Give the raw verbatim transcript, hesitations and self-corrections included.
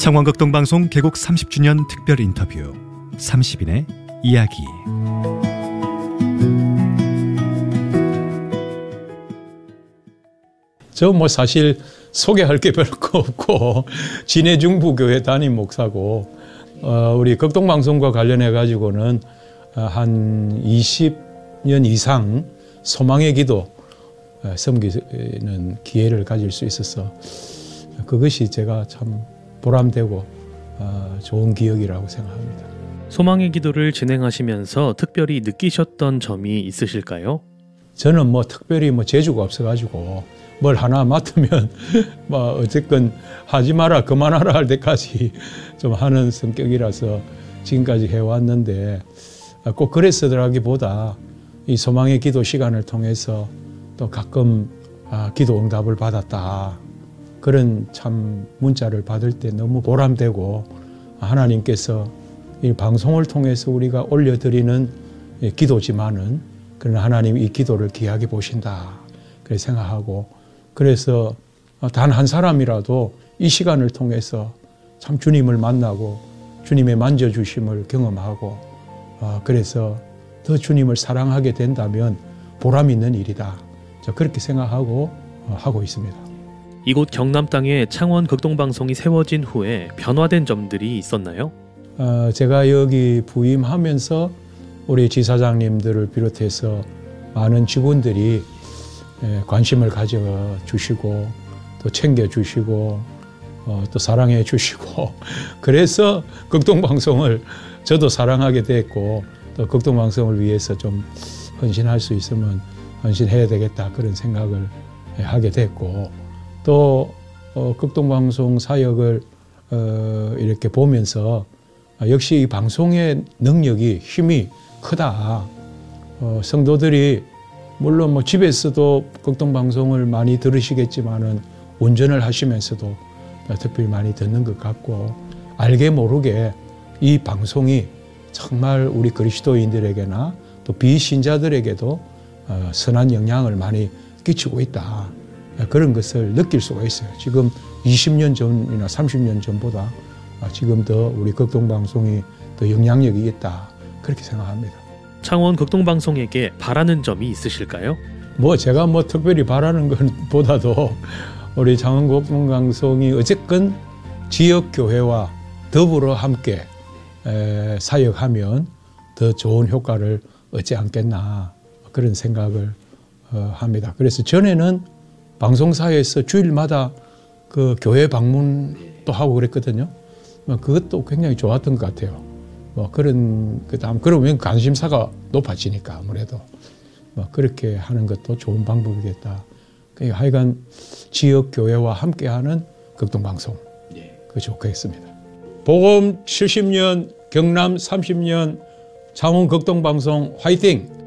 창원극동방송 개국 삼십 주년 특별 인터뷰 삼십 인의 이야기. 저 뭐 사실 소개할 게 별거 없고 진해중부교회 담임 목사고 어, 우리 극동방송과 관련해 가지고는 한 이십 년 이상 소망의 기도 섬기는 기회를 가질 수 있어서 그것이 제가 참 보람되고 어, 좋은 기억이라고 생각합니다. 소망의 기도를 진행하시면서 특별히 느끼셨던 점이 있으실까요? 저는 뭐 특별히 뭐 재주가 없어가지고 뭘 하나 맡으면 뭐 어쨌건 하지 마라 그만하라 할 때까지 좀 하는 성격이라서 지금까지 해왔는데 꼭 그랬으라기보다 이 소망의 기도 시간을 통해서 또 가끔 아, 기도 응답을 받았다. 그런 참 문자를 받을 때 너무 보람되고 하나님께서 이 방송을 통해서 우리가 올려드리는 기도지만은 그러나 하나님 이 기도를 귀하게 보신다. 그렇게 생각하고 그래서 단 한 사람이라도 이 시간을 통해서 참 주님을 만나고 주님의 만져주심을 경험하고 그래서 더 주님을 사랑하게 된다면 보람 있는 일이다. 저 그렇게 생각하고 하고 있습니다. 이곳 경남 땅에 창원 극동방송이 세워진 후에 변화된 점들이 있었나요? 어, 제가 여기 부임하면서 우리 지사장님들을 비롯해서 많은 직원들이 관심을 가져주시고 또 챙겨주시고 어, 또 사랑해 주시고 그래서 극동방송을 저도 사랑하게 됐고 또 극동방송을 위해서 좀 헌신할 수 있으면 헌신해야 되겠다 그런 생각을 하게 됐고 또 어, 극동방송 사역을 어, 이렇게 보면서 아, 역시 이 방송의 능력이 힘이 크다. 어, 성도들이 물론 뭐 집에서도 극동방송을 많이 들으시겠지만은 운전을 하시면서도 특별히 많이 듣는 것 같고 알게 모르게 이 방송이 정말 우리 그리스도인들에게나 또 비신자들에게도 어, 선한 영향을 많이 끼치고 있다. 그런 것을 느낄 수가 있어요. 지금 이십 년 전이나 삼십 년 전보다 지금 더 우리 극동방송이 더 영향력이 있다. 그렇게 생각합니다. 창원 극동방송에게 바라는 점이 있으실까요? 뭐 제가 뭐 특별히 바라는 것보다도 우리 창원 극동방송이 어쨌건 지역교회와 더불어 함께 에, 사역하면 더 좋은 효과를 얻지 않겠나 그런 생각을 어, 합니다. 그래서 전에는 방송사에서 주일마다 그 교회 방문도 하고 그랬거든요. 그것도 굉장히 좋았던 것 같아요. 뭐 그런 그다음 그러면 관심사가 높아지니까 아무래도 뭐 그렇게 하는 것도 좋은 방법이겠다. 그러니까 하여간 지역 교회와 함께하는 극동방송 그 좋겠습니다. 복음 칠십 년, 경남 삼십 년, 창원 극동방송 화이팅!